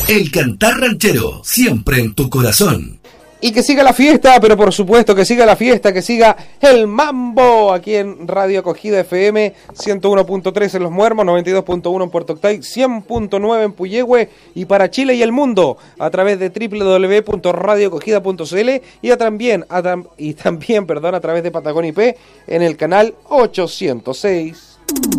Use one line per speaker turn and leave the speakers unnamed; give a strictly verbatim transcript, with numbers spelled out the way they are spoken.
El cantar ranchero, siempre en tu corazón.
Y que siga la fiesta, pero por supuesto que siga la fiesta, que siga el mambo aquí en Radio Acogida F M, ciento uno punto tres en Los Muermos, noventa y dos punto uno en Puerto Octay, cien punto nueve en Puyehue y para Chile y el mundo a través de doble u doble u doble u punto radio acogida punto c l y, a también, a tam, y también perdón, a través de Patagonia I P en el canal ochocientos seis.